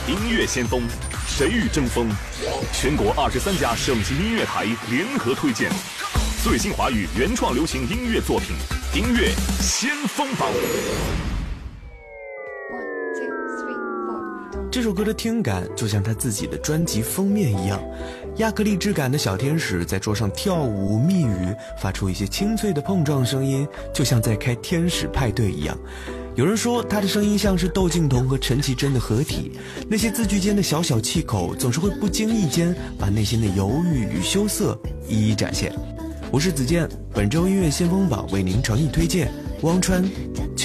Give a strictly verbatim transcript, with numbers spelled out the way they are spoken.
音乐先锋，谁与争锋？全国二十三家省级音乐台联合推荐最新华语原创流行音乐作品，音乐先锋榜。 这首歌的听感就像他自己的专辑封面一样，亚克力质感的小天使在桌上跳舞密语，发出一些清脆的碰撞声音，就像在开天使派对一样。有人说他的声音像是窦靖童和陈绮贞的合体，那些字句间的小小气口总是会不经意间把内心的犹豫与羞涩一一展现。我是子健，本周音乐先锋榜为您诚意推荐汪川